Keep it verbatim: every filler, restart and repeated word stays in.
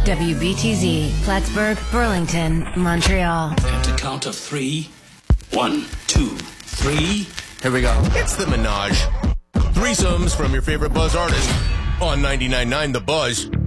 W B T Z, Plattsburgh, Burlington, Montreal. At the count of three. One, two, three. Here we go. It's the Menage. Threesomes from your favorite Buzz artist on ninety-nine point nine The Buzz.